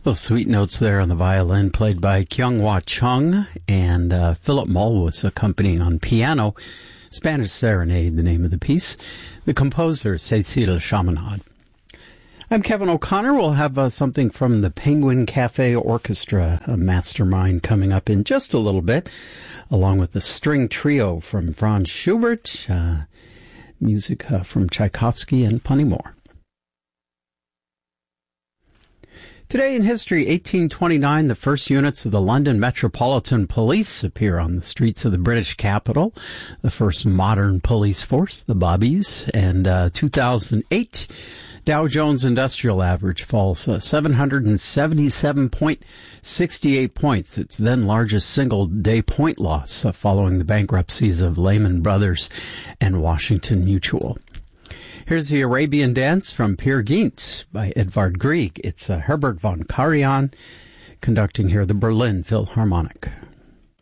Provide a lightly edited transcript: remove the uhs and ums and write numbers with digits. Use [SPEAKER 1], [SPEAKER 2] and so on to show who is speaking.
[SPEAKER 1] Those sweet notes there on the violin played by Kyung-Hwa Chung, and Philip Mull was accompanying on piano. Spanish Serenade, the name of the piece. The composer, Cécile Chaminade. I'm Kevin O'Connor. We'll have something from the Penguin Cafe Orchestra, a mastermind, coming up in just a little bit, along with the string trio from Franz Schubert, music from Tchaikovsky, and plenty more. Today in history, 1829, the first units of the London Metropolitan Police appear on the streets of the British capital. The first modern police force, the Bobbies. And 2008, Dow Jones Industrial Average falls 777.68 points. Its then largest single-day point loss following the bankruptcies of Lehman Brothers and Washington Mutual. Here's the Arabian Dance from Peer Gynt by Edvard Grieg. It's Herbert von Karajan conducting here the Berlin Philharmonic.